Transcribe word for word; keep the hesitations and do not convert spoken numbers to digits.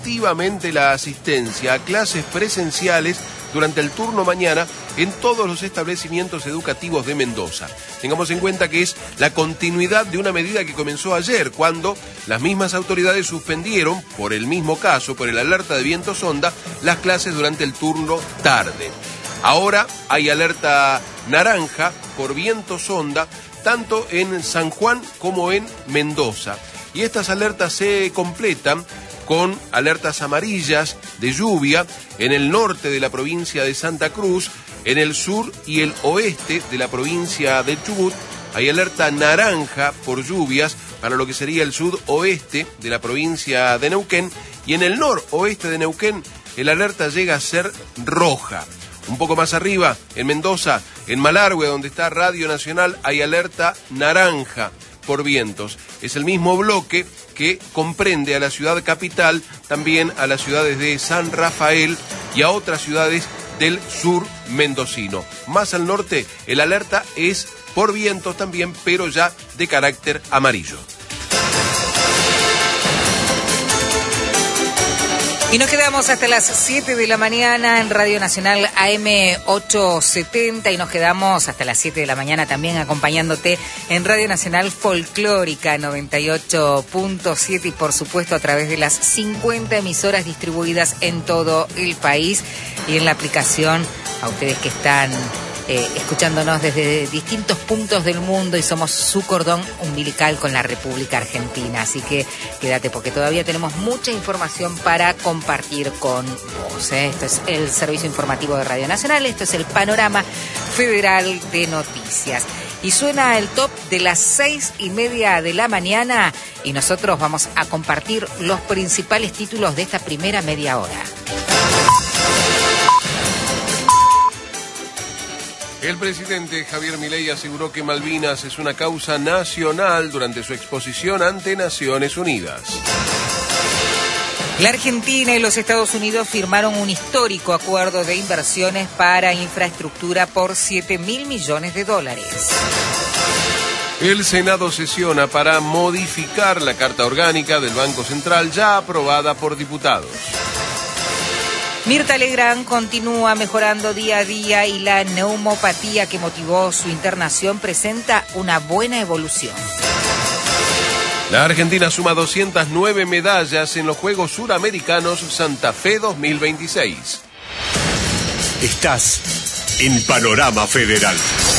activamente la asistencia a clases presenciales durante el turno mañana en todos los establecimientos educativos de Mendoza. Tengamos en cuenta que es la continuidad de una medida que comenzó ayer, cuando las mismas autoridades suspendieron, por el mismo caso, por el alerta de viento sonda, las clases durante el turno tarde. Ahora hay alerta naranja por viento sonda, tanto en San Juan como en Mendoza. Y estas alertas se completan con alertas amarillas de lluvia en el norte de la provincia de Santa Cruz, en el sur y el oeste de la provincia de Chubut. Hay alerta naranja por lluvias para lo que sería el sudoeste de la provincia de Neuquén, y en el noroeste de Neuquén el alerta llega a ser roja. Un poco más arriba, en Mendoza, en Malargüe, donde está Radio Nacional, hay alerta naranja por vientos. Es el mismo bloque que comprende a la ciudad capital, también a las ciudades de San Rafael y a otras ciudades del sur mendocino. Más al norte, el alerta es por vientos también, pero ya de carácter amarillo. Y nos quedamos hasta las siete de la mañana en Radio Nacional A M ochocientos setenta y nos quedamos hasta las siete de la mañana también acompañándote en Radio Nacional Folclórica noventa y ocho punto siete y por supuesto a través de las cincuenta emisoras distribuidas en todo el país y en la aplicación a ustedes que están Eh, escuchándonos desde distintos puntos del mundo y somos su cordón umbilical con la República Argentina. Así que quédate porque todavía tenemos mucha información para compartir con vos, ¿eh? Esto es el servicio informativo de Radio Nacional, esto es el panorama federal de noticias. Y suena el top de las seis y media de la mañana y nosotros vamos a compartir los principales títulos de esta primera media hora. El presidente Javier Milei aseguró que Malvinas es una causa nacional durante su exposición ante Naciones Unidas. La Argentina y los Estados Unidos firmaron un histórico acuerdo de inversiones para infraestructura por siete mil millones de dólares. El Senado sesiona para modificar la Carta Orgánica del Banco Central ya aprobada por diputados. Mirta Legrand continúa mejorando día a día y la neumopatía que motivó su internación presenta una buena evolución. La Argentina suma doscientas nueve medallas en los Juegos Suramericanos Santa Fe dos mil veintiséis. Estás en Panorama Federal.